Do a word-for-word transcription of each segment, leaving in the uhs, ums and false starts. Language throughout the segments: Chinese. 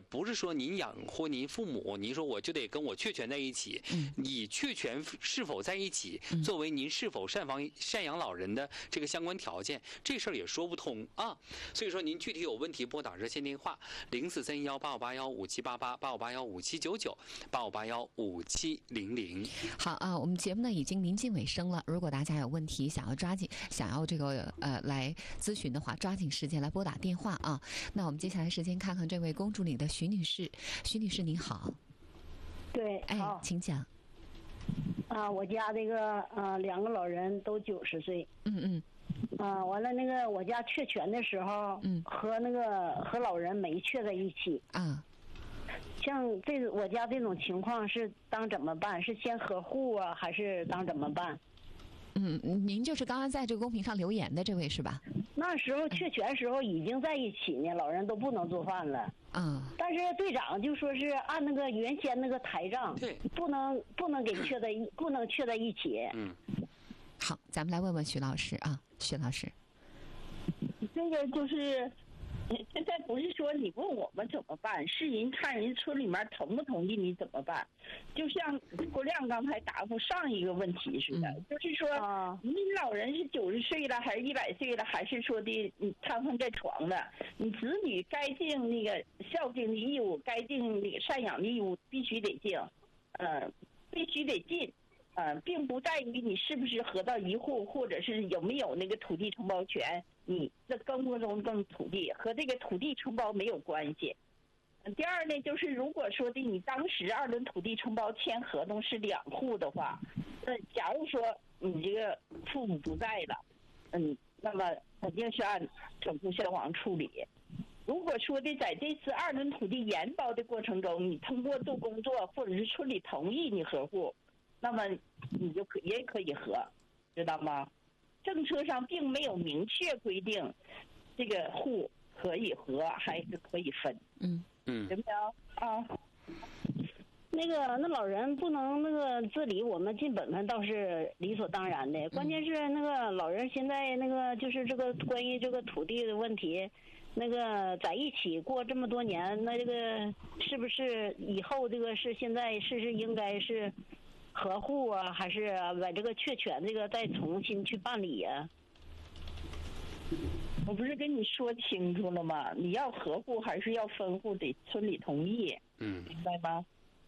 不是说您养活您父母，您说我就得跟我确权在一起，嗯、以确权是否在一起作为您是否赡养赡养老人的这个相关条件，这事儿也说不通啊。所以说您具体有问题拨打热线电话零四三幺八五八幺五七八八八五八幺五七九九八五八幺五七零零。 好啊，我们节目呢已经临近尾声了，如果大家有问题想要抓紧想要这个呃来咨询的话，抓紧时间来拨打电话啊。那我们接下来时间看看这位公主里的徐女士。徐女士您好。 对， 哎，请讲。 啊，我家这个呃两个老人都九十岁。 嗯嗯。 啊，完了那个我家确权的时候，嗯，和那个和老人没确在一起。 啊。 像这我家这种情况是当怎么办？是先合户啊，还是当怎么办？ 嗯，您就是刚刚在这个公屏上留言的这位是吧？ 那时候确权时候已经在一起呢，老人都不能做饭了。 嗯。 但是队长就说是按那个原先那个台账， 对， 不能不能给确在一，不能确在一起。 嗯。 好，咱们来问问徐老师啊，徐老师。 这个就是现在不是说你问我们怎么办，是人看人村里面同不同意你怎么办。就像郭亮刚才答复上一个问题似的，嗯、就是说、啊、你老人是九十岁了还是一百岁了，还是说的你瘫痪在床了，你子女该尽那个孝敬的义务，该尽那个赡养的义务必须得尽，呃必须得尽，呃并不在于你是不是合到一户，或者是有没有那个土地承包权，你这耕不中耕土地和这个土地承包没有关系。第二呢，就是如果说的你当时二轮土地承包签合同是两户的话，那假如说你这个父母不在了，嗯，那么肯定是按整户消亡处理。如果说的在这次二轮土地研包的过程中，你通过做工作或者是村里同意你合户，那么你就可也可以合，知道吗？政策上并没有明确规定这个户可以合还是可以分。 嗯嗯， 行不行啊？ 那个那老人不能那个自理，我们尽本分倒是理所当然的。关键是那个老人现在那个就是这个关于这个土地的问题，那个在一起过这么多年，那这个是不是以后这个是现在是是应该是合户啊，还是把这个确权这个再重新去办理啊？ 我不是跟你说清楚了吗？你要合户还是要分户，得村里同意。 嗯， 明白吗？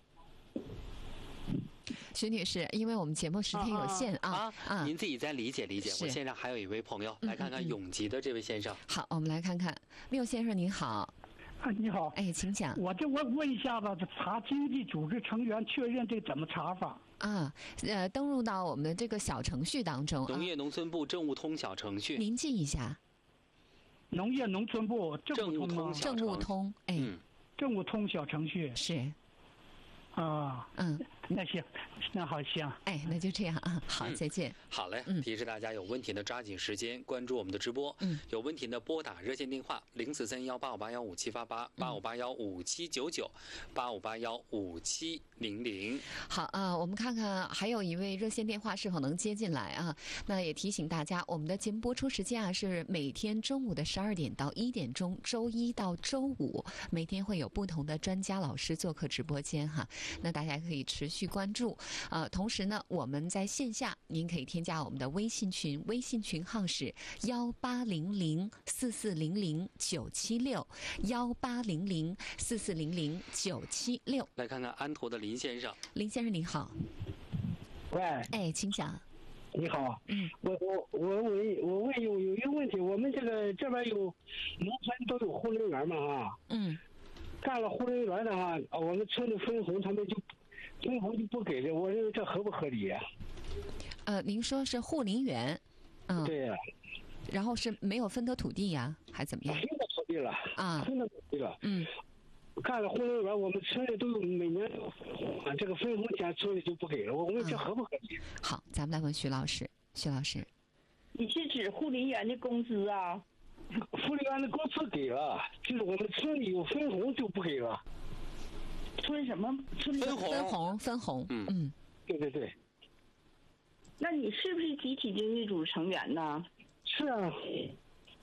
徐女士，因为我们节目时间有限啊啊，啊您自己再理解理解。我线上还有一位朋友，来看看永吉的这位先生。 嗯嗯、好，我们来看看缪先生您好。 啊，你好。 哎，请讲。 我这我问一下子，查经济组织成员确认这怎么查法？ 啊，呃，登入到我们的这个小程序当中， 农业农村部政务通小程序， 您记一下。 农业农村部政务通政务通，哎， 嗯， 政务通小程序是。 啊， 嗯， 那行，那好行， 哎，那就这样啊，好，再见。 嗯、好嘞， 嗯， 提示大家有问题的抓紧时间关注我们的直播， 嗯， 有问题的拨打热线电话零四三幺八五八幺五七八八八五八幺五七九九八五八幺五七零零。 好啊，我们看看还有一位热线电话是否能接进来啊？那也提醒大家，我们的节目播出时间啊是每天中午的十二点到一点钟，周一到周五，每天会有不同的专家老师做客直播间哈。那大家可以持续关注，呃，同时呢，我们在线下您可以添加我们的微信群，微信群号是幺八零零四四零零九七六幺八零零四四零零九七六。 来看看安图的林先生。 林先生您好。 喂。 哎，请讲。 你好。 嗯。 我我我问我问有有一个问题，我们这个这边有农村都有护林员嘛啊。 嗯。 干了护林员的话，我们村里分红他们就分红就不给的，我认为这合不合理啊？ 呃，您说是护林员，嗯， 对呀、啊。 然后是没有分得土地呀，还怎么样？ 分得土地了啊， 分得土地了。 嗯， 干了护林员，我们村里都有每年啊，这个分红钱村里就不给了，我问这合不合理？ 嗯、好，咱们来问徐老师，徐老师， 你是指护林员的工资啊？ 护林员的工资给了，就是我们村里有分红就不给了。 村什么？村分红， 分红，分红。 嗯嗯， 对对对。 那你是不是集体经济组成员呢？ 是啊。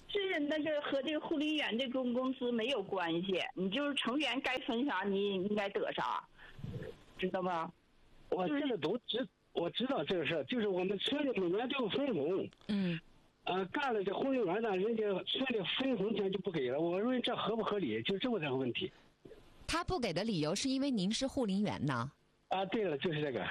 是那个和这个护理员这工工资没有关系，你就是成员该分啥你应该得啥，知道吧？ 我这个都知，我知道这个事，就是我们村里每年都有分红。 嗯。 呃，干了这护理员呢，人家村里分红钱就不给了，我认为这合不合理？就这么这个问题。 他不给的理由是因为您是护理员呢？ 啊，对了，就是这个。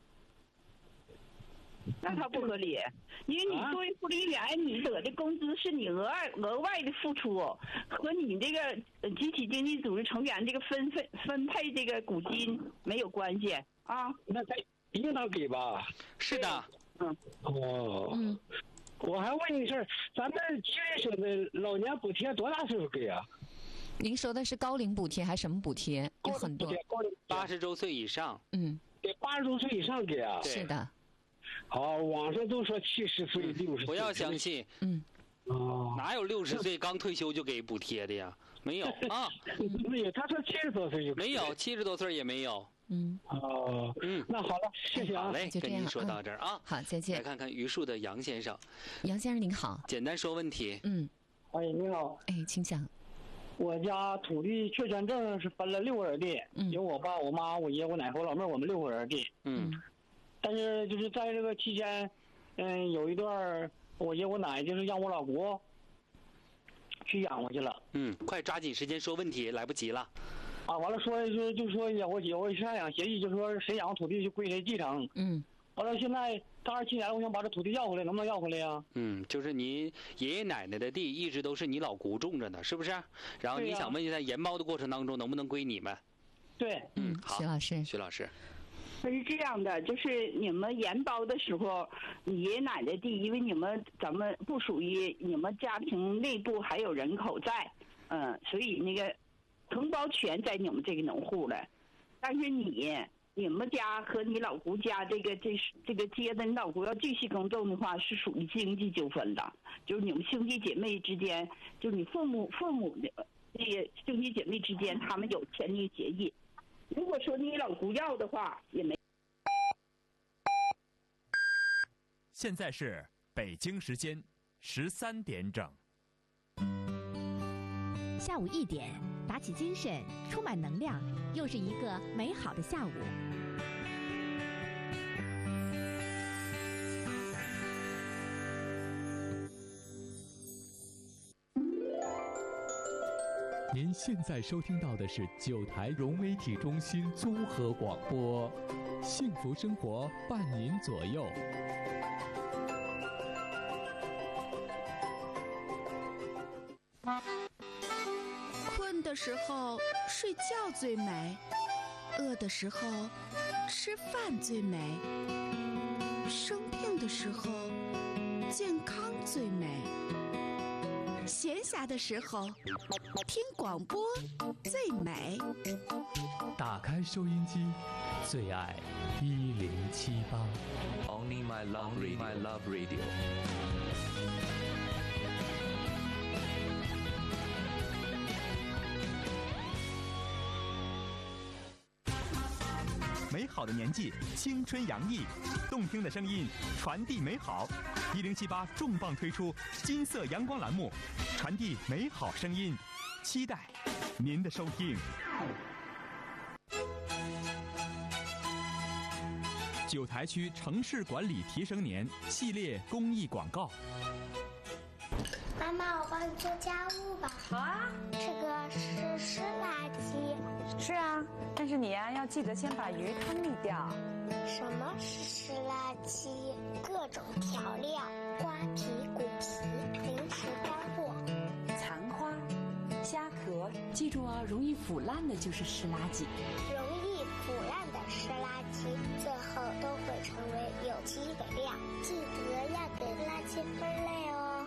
那他不合理，因为你作为护理员，你得的工资是你额外额外的付出，和你这个集体经济组织成员这个分分分配这个股金没有关系啊。 那他应当给吧？ 是的。 嗯。哦。 嗯。 我还问你事儿，咱们吉林省的老年补贴多大岁数给啊？ 您说的是高龄补贴还是什么补贴？有很多。 八十周岁以上。 嗯。 给八十周岁以上给啊？ 是的。 好，网上都说七十岁、六十岁。 不要相信。 嗯。 哦。 哪有六十岁刚退休就给补贴的呀？没有啊。 没有，他说七十多岁就没有，七十多岁也没有。 嗯。 哦。 嗯。 那好了，谢谢啊。 好嘞，跟您说到这儿啊。 好，再见。 来看看榆树的杨先生。 杨先生您好。 简单说问题。 嗯。 哎，你好。 哎，请讲。 我家土地确权证是分了六个人的， 嗯、 有我爸、我妈、我爷、我奶和我老妹儿，我们六个人的。 嗯。 但是就是在这个期间，嗯，有一段我爷我奶就是让我老姑去养活去了。 嗯，快抓紧时间说问题，来不及了。 啊，完了说就就说养活有个赡养协议，就说谁养土地就归谁继承。 嗯。 完了现在到二十七年了，我想把这土地要回来，能不能要回来呀？ 嗯，就是您爷爷奶奶的地一直都是你老姑种着呢，是不是？然后你想问一下，在研包的过程当中能不能归你们？ 对。 嗯，好。 徐老师。 徐老师。 它是这样的，就是你们研包的时候，你爷爷奶奶地，因为你们咱们不属于你们家庭内部还有人口在，嗯，所以那个承包权在你们这个农户了。但是你你们家和你老姑家这个这这个接的，你老姑要继续耕种的话，是属于经济纠纷的，就是你们兄弟姐妹之间，就是你父母父母的这个兄弟姐妹之间，他们有签订协议。如果说你老姑要的话，也没。 现在是北京时间十三点整。 下午一点，打起精神，充满能量，又是一个美好的下午。 您现在收听到的是九台融媒体中心综合广播，幸福生活伴您左右。 困的时候睡觉最美，饿的时候吃饭最美，生病的时候健康最美。闲暇的时候，听广播最美。 打开收音机，最爱一零七八。 Only my love radio. My love radio. 美好的年纪，青春洋溢，动听的声音传递美好。一零七八重磅推出金色阳光栏目，传递美好声音，期待您的收听。九台区城市管理提升年系列公益广告。 妈妈，我帮你做家务吧。 好啊。 这个是湿垃圾。 是啊，但是你呀、啊、要记得先把鱼汤沥掉。 什么是湿垃圾？各种调料、瓜皮、骨皮、零食干货、 残花、虾壳，记住啊，容易腐烂的就是湿垃圾。 容易腐烂的湿垃圾，最后都会成为有机肥料。记得要给垃圾分类哦。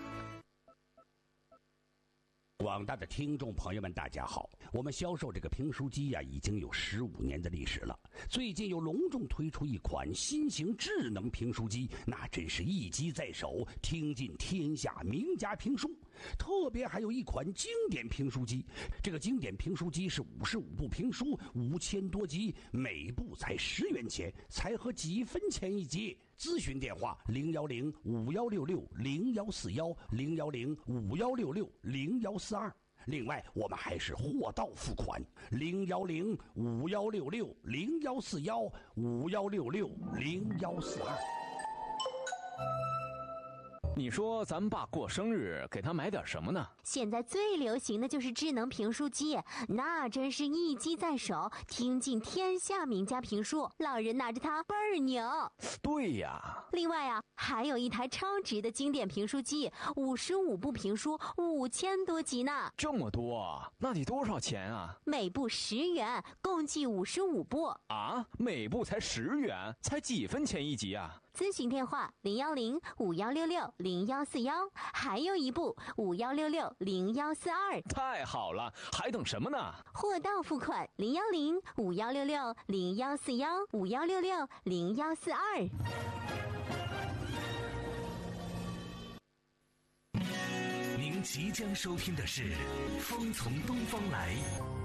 广大的听众朋友们，大家好！我们销售这个评书机呀、啊，已经有十五年的历史了。最近又隆重推出一款新型智能评书机，那真是一机在手，听尽天下名家评书。 特别还有一款经典评书机，这个经典评书机是五十五部评书，五千多集，每部才十元钱，才合几分钱一集。咨询电话零幺零五幺六六零幺四幺零幺零五幺六六零幺四二。另外，我们还是货到付款，零幺零五幺六六零幺四幺五幺六六零幺四二。 你说咱们爸过生日，给他买点什么呢？ 现在最流行的就是智能评书机，那真是一机在手，听尽天下名家评书，老人拿着它倍儿牛。 对呀。 另外啊，还有一台超值的经典评书机，五十五部评书，五千多集呢。 这么多，那得多少钱啊？ 每部十元，共计五十五部。 啊，每部才十元，才几分钱一集啊？ 咨询电话零幺零五幺六六零幺四幺，还有一部五幺六六零幺四二。 太好了，还等什么呢？ 货到付款零幺零五幺六六零幺四幺五幺六六零幺四二。 您即将收听的是《风从东方来》。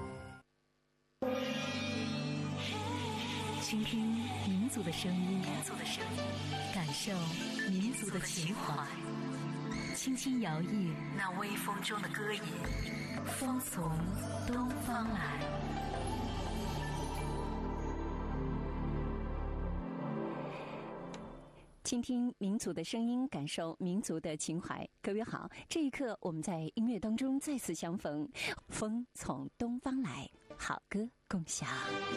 倾听民族的声音，民族的声音，感受民族的情怀，轻轻摇曳那微风中的歌吟，风从东方来。倾听民族的声音，感受民族的情怀。各位好，这一刻我们在音乐当中再次相逢，风从东方来，好歌共享。